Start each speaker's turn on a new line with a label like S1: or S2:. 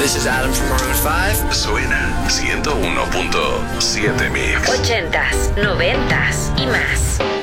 S1: this is Adam from Maroon 5.
S2: Suena 101.7 Mix.
S3: 80s, 90s y más.